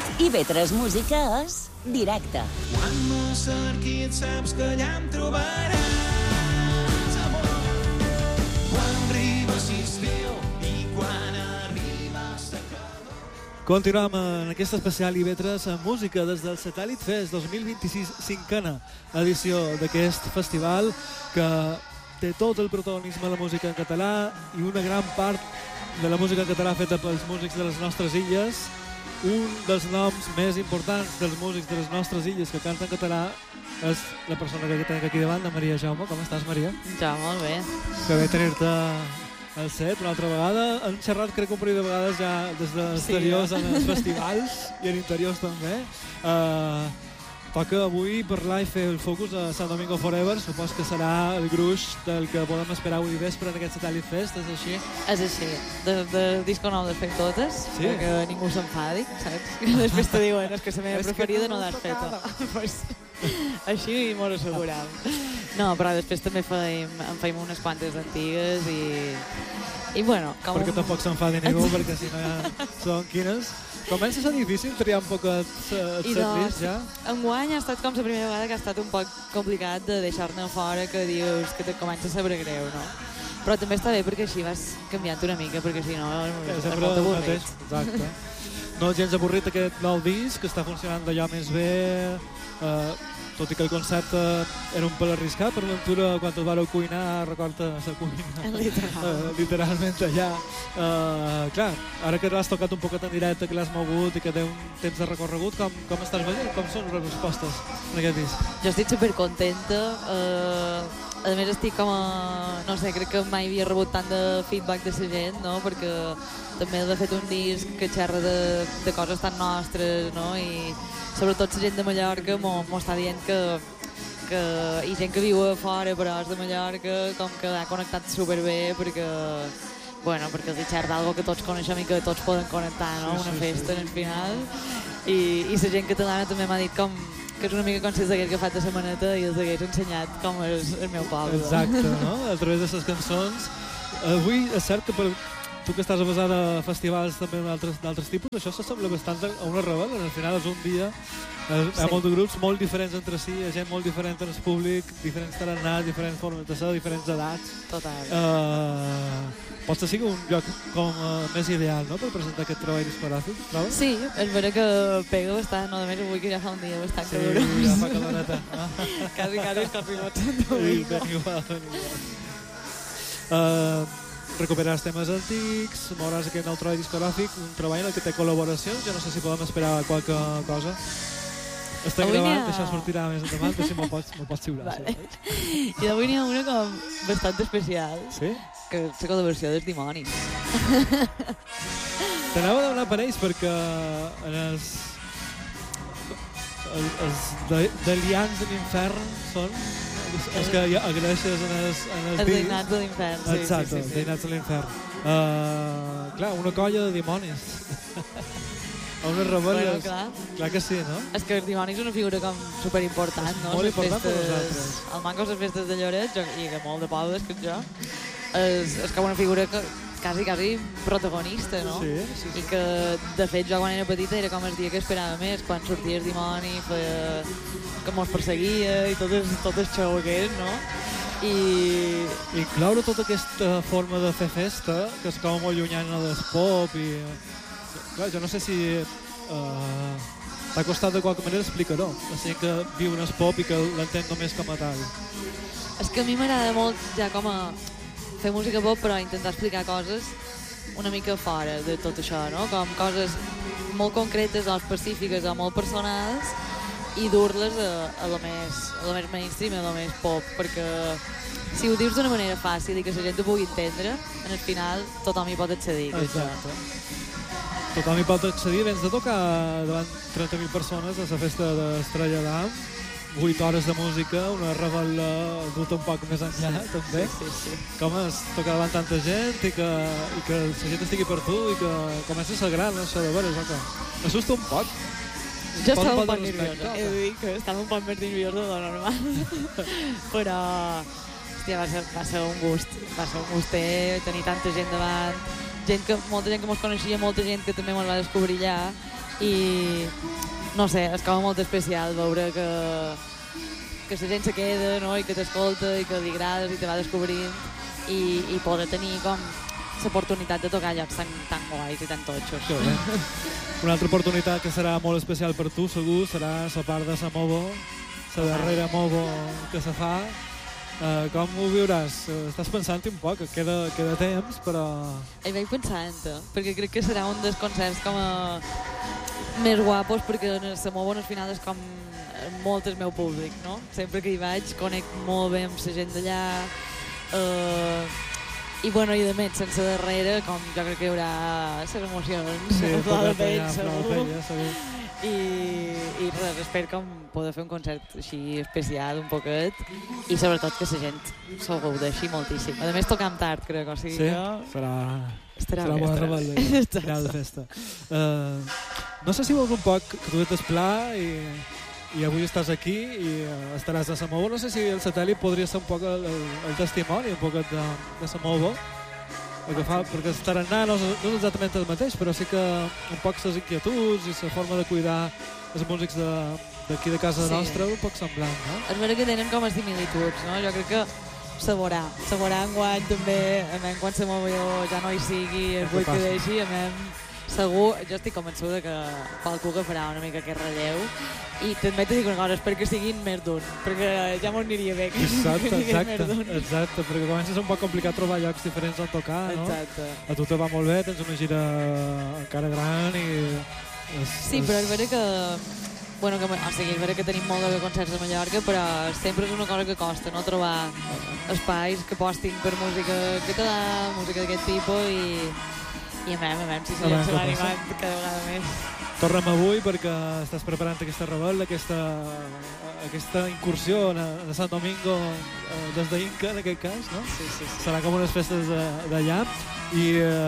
IB3 Música és directe. Quan m'acerqui et saps que allà em trobaràs, amor. Quan arriba l'estiu i quan arriba la calor. Continuem en aquesta especial IB3 Música des del Satèl·lit Fest 2026, cinquena edició d'aquest festival que té tot el protagonisme de la música en català i una gran part de la música en català feta pels músics de les nostres illes. Un dels noms més importants dels músics de les nostres illes que canten en català és la persona que tenim aquí davant, la Maria Jaume. Com estàs, Maria? Ja, molt bé. Que bé tenir-te al set una altra vegada. Hem xerrat, crec, un parell de vegades ja des d'exteriors en els festivals i en interiors també. Toca avui parlar i fer el focus a Sant Domingo Forever. Supos que serà el gruix del que podem esperar avui vespre en aquest Satèl·lit Fest, és així? És així. De disco nou les fem totes, sí? Perquè ningú s'enfadi, saps? Després te diuen, és que la meva preferida no l'has feta. Pues, així m'ho assegurem. No, però després també en feim unes quantes antigues i bueno... Perquè tampoc s'enfadi ningú, perquè si no ja són quines... Comença a ser difícil triar un poc el setlist, ja? Enguany ha estat com la primera vegada que ha estat un poc complicat de deixar-ne fora, que dius que te comença a saber greu, no? Però també està bé perquè així vas canviant una mica, perquè si no és molt avorrit. Exacte. No gens avorrit aquest nou disc, que està funcionant d'allò més bé, tot i que el concepte era un pel arriscat per l'aventura quan el vareu cuinar, recorda la cuina. Literalment allà. Clar, ara que l'has tocat un poquet en directe, que l'has mogut i que té un temps de recorregut, com estàs veient? Com són les respostes en aquest disc? Jo estic supercontenta. A més estic com a... No sé, crec que mai havia rebut tant de feedback de la gent, no? Perquè també he fet un disc que xerra de coses tan nostres, no? I sobretot la gent de Mallorca m'ho està dient que hi gent que viu a fora però és de Mallorca com que ha connectat superbé perquè els xerra d'algo que tots coneixem i que tots poden connectar, no? Una festa en el final i la gent catalana també m'ha dit com que és una mica com si els hagués agafat de la maneta i els hagués ensenyat com és el meu poble. Exacte, no? A través de les cançons. Avui és cert que per tu que estàs basada a festivals també d'altres tipus, això s'assembla bastant a una rebel. Al final és un dia, hi ha molts grups molt diferents entre si, hi ha gent molt diferent en el públic, diferents tarannats, diferents formes de ser, diferents edats. Total. Potser sigui un lloc com més ideal, no?, per presentar aquest treball discogràfic, trobes? Sí, és vera que pega bastant, no? A més avui que ja fa un dia bastant calorós. Sí, ja fa caloreta. quasi és quasi botant domingo. Ben igual. Recuperaràs temes antics, mouràs aquest nou treball discogràfic, un treball en el que té col·laboracions, jo no sé si podem esperar qualque cosa. Estem gravant, això sortirà més endavant, però si me'l pots xiurar. Vale. I avui n'hi ha una com bastant especial, sí? Que és la col·laboració dels Dimonis. T'anava a demanar per ells perquè en els Delians de l'Infern són els que agraeixes en els Els Deinats de l'Infern, sí. Exacte, els Deinats de l'Infern. Clar, una colla de dimonis. A unes rebel·les. Bueno, clar que sí, no? És que els dimonis és una figura com superimportant, no? Molt important per nosaltres. El manco les festes de Lloret, i de molt de pobles que jo, és com una figura que quasi protagonista, no? Sí. I que, de fet, jo quan era petita era com el dia que esperava més, quan sortia el dimoni, que mos perseguia i tot el xou aquest, no? I incloure tota aquesta forma de fer festa, que és com molt llunyana del pop i... Clar, jo no sé si t'ha costat de qualque manera explicar-ho, la gent que viu en el pop i que l'entén només com a tal. És que a mi m'agrada molt ja com a fer música pop, però intentar explicar coses una mica fora de tot això, no? Com coses molt concretes o específiques o molt personals i dur-les a lo més mainstream, a lo més pop, perquè si ho dius d'una manera fàcil i que la gent ho pugui entendre, en el final tothom hi pot accedir. Exacte. Tothom hi pot accedir. Vens de tocar davant 30.000 persones a la festa d'Estrella d'Am, 8 hores de música, una rebel·la duta un poc més enllà, també. Sí. Com és tocar davant tanta gent i que la gent estigui per tu i que comença a ser gran, això de veure, que m'assusta un poc. Jo estava un poc nerviosa, he de dir que estava un poc més nerviosa de lo normal, però hòstia, va ser un gust tenir tanta gent davant, molta gent que mos coneixia, molta gent que també mos va descobrir allà, i no sé, és com molt especial veure que la gent se queda, no? I que t'escolta i que li agrades i te va descobrint i poder tenir com l'oportunitat de tocar llocs tan guais i tan totxos. Que bé. Una altra oportunitat que serà molt especial per tu, segur, serà la part de la Movo, la darrera Movo que se fa. Com ho viuràs? Estàs pensant-hi un poc, que queda temps, però... Hi vaig pensant, perquè crec que serà un dels concerts com més guapos, perquè la Movo al final és com molt el meu públic, no? Sempre que hi vaig conec molt bé amb la gent d'allà, i bueno, i de més, sense darrere, com jo crec que hi haurà les emocions, Sí, a flor de pell, segur. I res, espero com poder fer un concert així especial un poquet i sobretot que la gent se'l gaudeixi moltíssim. A més, tocam tard, crec, o sigui Sí, que... serà bona rebel·lia, ja de festa. No sé si vols un poc que tu ets el pla i avui estàs aquí i estaràs a Samovo. No sé si el satèl·lit podria ser un poc el testimoni, un poc de Samovo, perquè el tarannà no és exactament el mateix, però sí que un poc les inquietuds i la forma de cuidar els músics d'aquí de casa nostra un poc semblant, no? És vera que tenen com a similituds, no? Jo crec que se veurà enguany també, quan Samovo ja no hi sigui, es vull que deixi, segur, jo estic convençuda que pel Cuca farà una mica aquest relleu i també t'he dit una cosa, espero que siguin més d'un, perquè ja m'ho aniria bé que Exacte, perquè comença a ser un poc complicat trobar llocs diferents on tocar, no? Exacte. A tu te va molt bé, tens una gira encara gran i... Sí, però és vera que... Bueno, és vera que tenim molt de concerts a Mallorca, però sempre és una cosa que costa, no? Trobar espais que postin per música català, música d'aquest tipus i a veure si la gent se va animant cada vegada més. Torna'm avui perquè estàs preparant aquesta rebel·la, aquesta incursió a Sant Domingo des d'Inca, en aquest cas, no? Sí. Serà com unes festes d'allà. I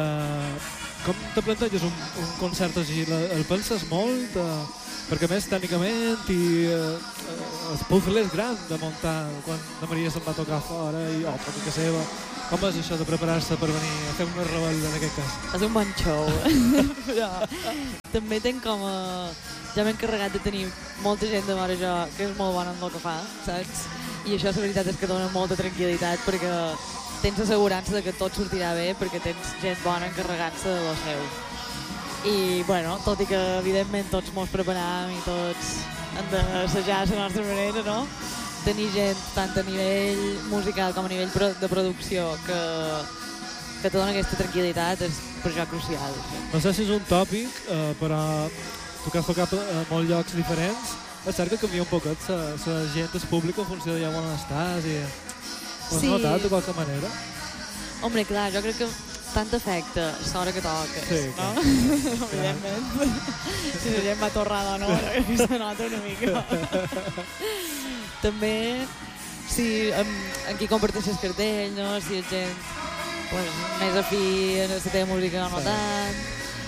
com te planteges un concert així? El penses molt? Perquè més tècnicament i el puzzle és gran de muntar quan la Maria se'n va tocar fora i tota que seva. Com és això de preparar-se per venir a fer una rebel·la en aquest cas? És un bon show. Però també tenc com ja m'he encarregat de tenir molta gent de vora jo que és molt bona en el que fa, saps? I això la veritat és que dona molta tranquil·litat perquè tens assegurança de que tot sortirà bé perquè tens gent bona encarregant-se de lo seu. I, bueno, tot i que evidentment tots mos preparam i tots hem d'assajar a la nostra manera, no? Tenir gent tant a nivell musical com a nivell de producció que te dona aquesta tranquil·litat és per jo crucial. No sé si és un tòpic, però tu que has tocat a molts llocs diferents, és cert que canvia un poquet la gent, el públic, en funció de on estàs i... Ho has notat de qualque manera? Hombre, clar, jo crec que tant afecta l'hora que toques, sí, no? Evidentment. Si la gent va torrada o no, que se nota una mica. També, si amb qui comparteixes cartell, no? Si és gent més afí a la teva música o no tant.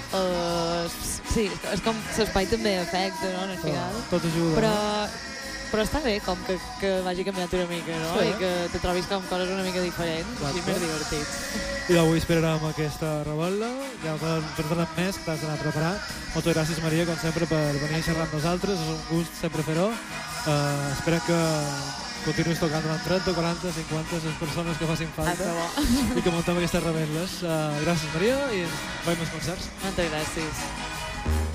Sí, és com l'espai també afecta, no? Al final. Tot ajuda. Però està bé com que vagi canviant una mica, no? Sí. I que te trobis com coses una mica diferents, així més divertits. I avui esperarem aquesta rebel·la, ja per donar més, que t'has d'anar preparat. Moltes gràcies, Maria, com sempre, per venir a xerrar amb nosaltres, és un gust sempre fer-ho. Espero que continuïs tocant durant 30, 40, 50, les persones que facin falta i que muntem aquestes rebel·les. Gràcies, Maria, i ens veiem als concerts. Moltes gràcies.